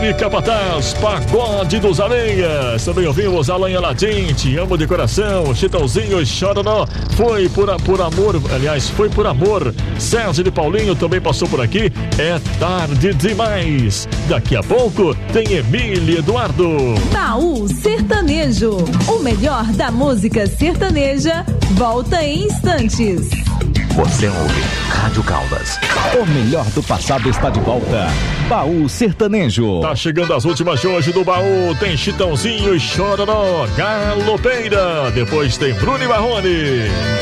E Capataz, Pagode dos Areias. Também ouvimos Alan Aladim, Te Amo de Coração, Chitãozinho, Chororó, Foi por Amor, aliás, Foi por Amor. Sérgio de Paulinho também passou por aqui. É tarde demais. Daqui a pouco tem Emília Eduardo. Baú Sertanejo, o melhor da música sertaneja, volta em instantes. Você ouve Rádio Caldas. O melhor do passado está de volta. Baú Sertanejo. Tá chegando as últimas de hoje do baú. Tem Chitãozinho e Chororó, Galopeira. Depois tem Bruno e Marrone.